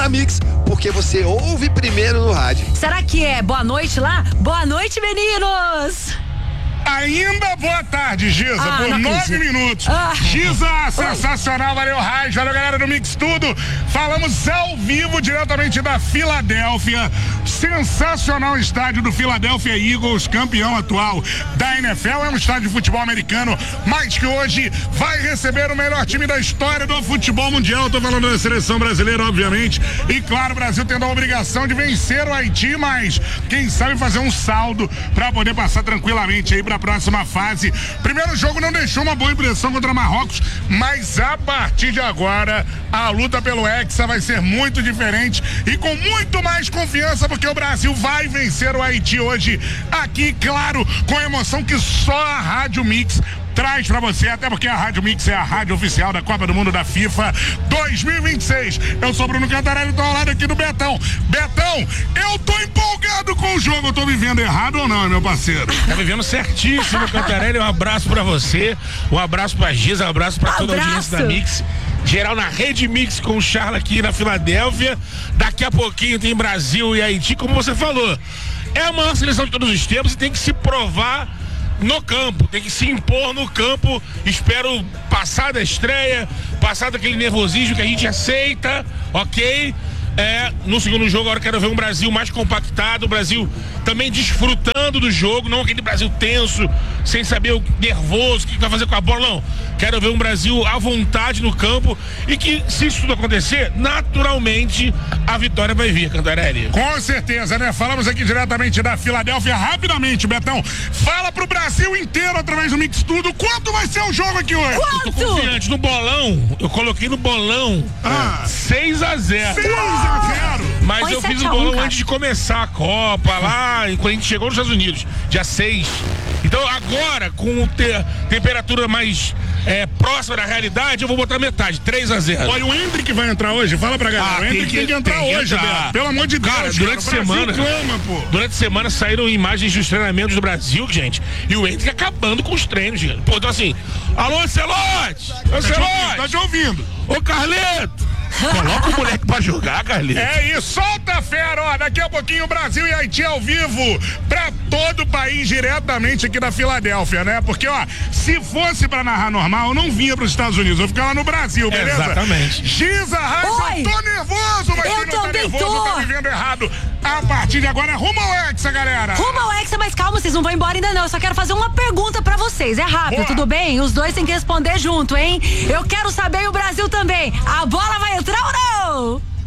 da Mix, porque você ouve primeiro no rádio. Será que é boa noite lá? Boa noite, meninos! Ainda boa tarde, Giza, por 9 minutos. Giza, sensacional, valeu, Raiz, valeu, galera do Mix Tudo. Falamos ao vivo, diretamente da Filadélfia. Sensacional estádio do Philadelphia Eagles, campeão atual da NFL. É um estádio de futebol americano, mas que hoje vai receber o melhor time da história do futebol mundial. Tô falando da seleção brasileira, obviamente. E claro, o Brasil tendo a obrigação de vencer o Haiti, mas quem sabe fazer um saldo pra poder passar tranquilamente aí pra próxima fase. Primeiro jogo não deixou uma boa impressão contra Marrocos, mas a partir de agora a luta pelo Hexa vai ser muito diferente e com muito mais confiança, porque o Brasil vai vencer o Haiti hoje aqui, claro, com a emoção que só a Rádio Mix traz pra você, até porque a Rádio Mix é a rádio oficial da Copa do Mundo da FIFA 2026. Eu sou Bruno Cantarelli, tô ao lado aqui do Betão. Betão, eu tô empolgado com o jogo, eu tô vivendo errado ou não, meu parceiro? Tá vivendo certíssimo, Cantarelli, um abraço pra você, um abraço pra Giza, um abraço pra toda a audiência da Mix. Geral na Rede Mix com o Charla aqui na Filadélfia. Daqui a pouquinho tem Brasil e Haiti, como você falou. É a maior seleção de todos os tempos e tem que se provar no campo, tem que se impor no campo. Espero passar da estreia, passar daquele nervosismo que a gente aceita, ok? No segundo jogo agora quero ver um Brasil mais compactado, o Brasil também desfrutando do jogo, não aquele Brasil tenso, sem saber o nervoso, o que vai fazer com a bola, não. Quero ver um Brasil à vontade no campo e que, se isso tudo acontecer, naturalmente a vitória vai vir, Cantarelli. Com certeza, né? Falamos aqui diretamente da Filadélfia. Rapidamente, Betão, fala pro Brasil inteiro através do Mix Tudo, quanto vai ser o jogo aqui hoje? Quanto? Eu tô confiante no bolão, eu coloquei no bolão 6-0. 6-0. Mas Põe eu fiz 7 o a 1, bolão cara. antes de começar a Copa, lá, quando a gente chegou nos Estados Unidos, dia 6. Então agora, com temperatura mais próxima da realidade, eu vou botar metade, 3-0. Olha, o Hendrick vai entrar hoje, fala pra galera. O Hendrick tem que entrar hoje, Beto. Pelo amor de Deus, cara, durante a semana. Durante a semana saíram imagens dos treinamentos do Brasil, gente. E o Hendrick acabando com os treinos, gente. Pô, então assim, alô, Ancelotti! Tá te ouvindo. Ô, Carleto! Coloca o moleque pra jogar, Carlinhos. É isso, solta a fera, ó. Daqui a pouquinho Brasil e Haiti ao vivo pra todo o país, diretamente aqui da Filadélfia, né? Porque, ó, se fosse pra narrar normal, eu não vinha pros Estados Unidos, eu ficava lá no Brasil, beleza? Exatamente. Giza, Raiz, eu tô nervoso, mas quem não tá nervoso tá vivendo errado. A partir de agora, rumo ao Hexa, galera. Rumo ao Hexa, mas calma, vocês não vão embora ainda não. Eu só quero fazer uma pergunta pra vocês. É rápido, tudo bem? Os dois têm que responder junto, hein? Eu quero saber e o Brasil também. A bola vai entrar ou não?